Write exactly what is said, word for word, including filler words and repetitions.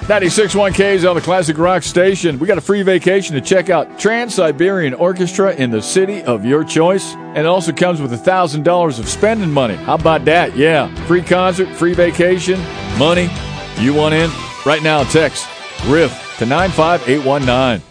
ninety-six point one K's on the Classic Rock Station. We got a free vacation to check out Trans-Siberian Orchestra in the city of your choice. And it also comes with one thousand dollars of spending money. How about that? Yeah. Free concert, free vacation, money. You want in? Right now, text R I F to nine five eight one nine.